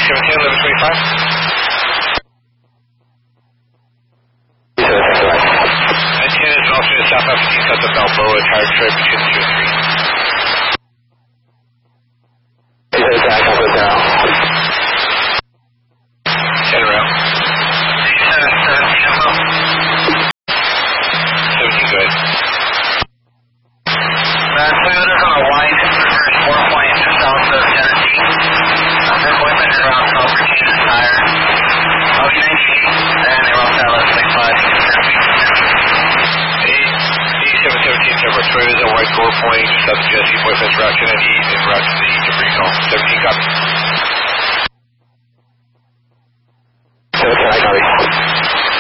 D17, 1125. 10 is an alternate southbound 15 south of Balboa, tire trip between 2 and 3. 10 around. 17, go ahead. Toyota's on a wide reverse 4-point just south of 17. Their equipment is around 12 for change of tire. OV 98, and they won't tell us like 8717, Temper Toyota's on white 4-point, just south of Jesse, boyfriend's route 298, and route to the debris call. 17, copy.